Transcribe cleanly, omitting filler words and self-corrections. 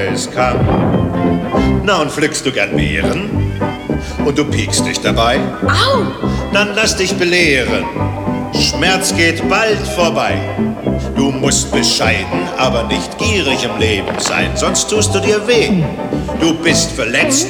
es kann. Na, und pflückst du gern Beeren? Und du piekst dich dabei? Au! Dann lass dich belehren. Schmerz geht bald vorbei. Du musst bescheiden, aber nicht gierig im Leben sein, sonst tust du dir weh. Du bist verletzt